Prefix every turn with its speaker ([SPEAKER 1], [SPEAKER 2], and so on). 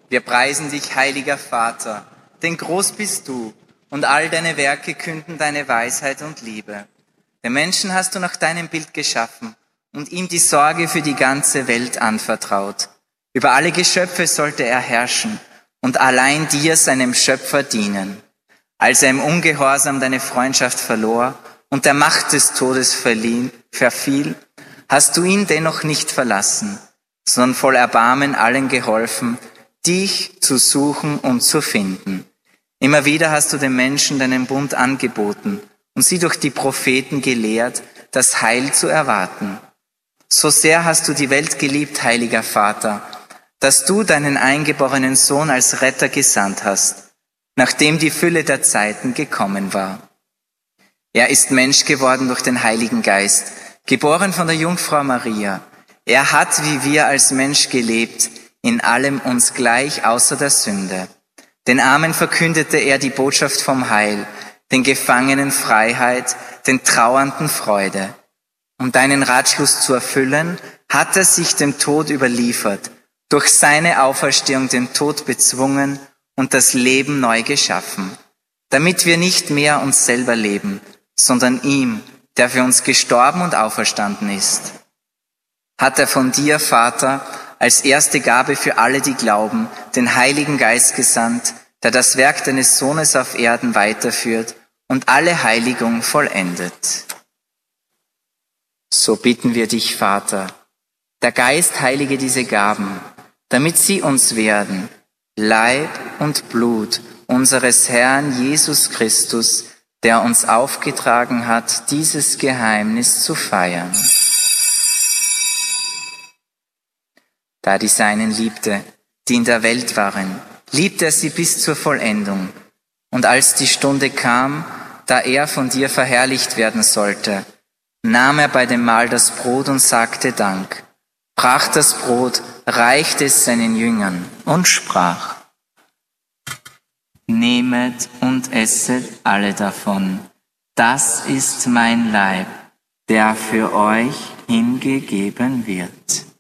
[SPEAKER 1] Wir preisen dich, heiliger Vater, denn groß bist du und all deine Werke künden deine Weisheit und Liebe. Den Menschen hast du nach deinem Bild geschaffen und ihm die Sorge für die ganze Welt anvertraut. Über alle Geschöpfe sollte er herrschen und allein dir, seinem Schöpfer, dienen. Als er im Ungehorsam deine Freundschaft verlor und der Macht des Todes verfiel, hast du ihn dennoch nicht verlassen, sondern voll Erbarmen allen geholfen, dich zu suchen und zu finden. Immer wieder hast du den Menschen deinen Bund angeboten und sie durch die Propheten gelehrt, das Heil zu erwarten. So sehr hast du die Welt geliebt, heiliger Vater, dass du deinen eingeborenen Sohn als Retter gesandt hast, nachdem die Fülle der Zeiten gekommen war. Er ist Mensch geworden durch den Heiligen Geist, geboren von der Jungfrau Maria. Er hat wie wir als Mensch gelebt, in allem uns gleich außer der Sünde. Den Armen verkündete er die Botschaft vom Heil, den Gefangenen Freiheit, den Trauernden Freude. Um deinen Ratschluss zu erfüllen, hat er sich dem Tod überliefert, durch seine Auferstehung den Tod bezwungen und das Leben neu geschaffen, damit wir nicht mehr uns selber leben, sondern ihm, der für uns gestorben und auferstanden ist. Hat er von dir, Vater, als erste Gabe für alle, die glauben, den Heiligen Geist gesandt, der das Werk deines Sohnes auf Erden weiterführt und alle Heiligung vollendet. So bitten wir dich, Vater, der Geist heilige diese Gaben, damit sie uns werden, Leib und Blut unseres Herrn Jesus Christus, der uns aufgetragen hat, dieses Geheimnis zu feiern. Da die Seinen liebte, die in der Welt waren, liebte er sie bis zur Vollendung. Und als die Stunde kam, da er von dir verherrlicht werden sollte, nahm er bei dem Mahl das Brot und sagte Dank, brach das Brot, reichte es seinen Jüngern und sprach: Nehmet und esset alle davon, das ist mein Leib, der für euch hingegeben wird.